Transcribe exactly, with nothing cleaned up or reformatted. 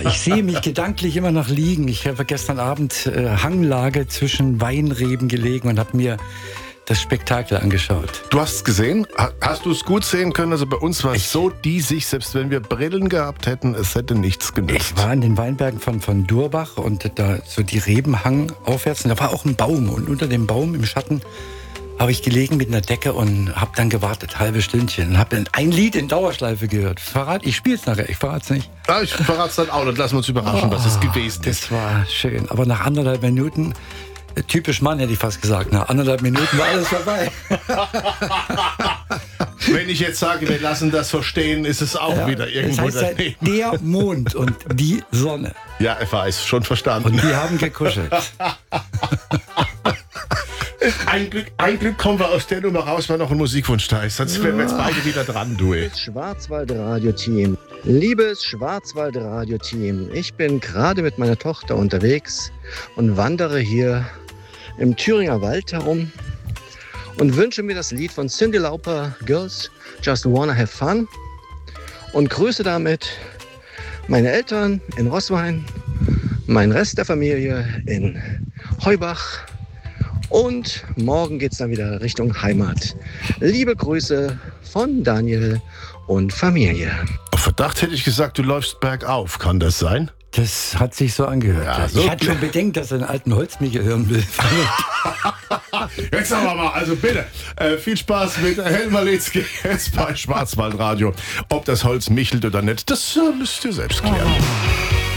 ich sehe mich gedanklich immer noch liegen. Ich habe gestern Abend äh, Hanglage zwischen Weinreben gelegen und habe mir das Spektakel angeschaut. Du hast es gesehen? Hast du es gut sehen können? Also bei uns war es so diesig, selbst wenn wir Brillen gehabt hätten, es hätte nichts genützt. Ich war in den Weinbergen von, von Durbach und da so die Reben hangen aufwärts. Und da war auch ein Baum und unter dem Baum im Schatten habe ich gelegen mit einer Decke und habe dann gewartet, halbe Stündchen. Und habe dann ein Lied in Dauerschleife gehört. Verrat, ich spiele es nachher, ich verrate es nicht. Ja, ich verrate es dann auch und lassen wir uns überraschen, oh, was es gewesen ist. Das war schön. Aber nach anderthalb Minuten... Typisch Mann, hätte ich fast gesagt. Nach anderthalb Minuten war alles vorbei. Wenn ich jetzt sage, wir lassen das verstehen, ist es auch ja, wieder irgendwo das heißt daneben. Der Mond und die Sonne. Ja, ich weiß, schon verstanden. Und die haben gekuschelt. Ein Glück, ein Glück kommen wir aus der Nummer raus, weil noch ein Musikwunsch da ist. Sonst wären wir jetzt beide wieder dran, du. Liebes Schwarzwald-Radio-Team, liebes Schwarzwald-Radio-Team, ich bin gerade mit meiner Tochter unterwegs und wandere hier im Thüringer Wald herum und wünsche mir das Lied von Cyndi Lauper, Girls Just Wanna Have Fun, und grüße damit meine Eltern in Roßwein, meinen Rest der Familie in Heubach. Und morgen geht's dann wieder Richtung Heimat. Liebe Grüße von Daniel und Familie. Auf Verdacht hätte ich gesagt, du läufst bergauf. Kann das sein? Das hat sich so angehört. Ja, so. Ich hatte schon bedenkt, dass er einen alten Holzmichel hören will. Jetzt sagen wir mal, also bitte, äh, viel Spaß mit Helmer Letzke jetzt bei Schwarzwaldradio. Ob das Holz michelt oder nicht, das äh, müsst ihr selbst klären. Oh.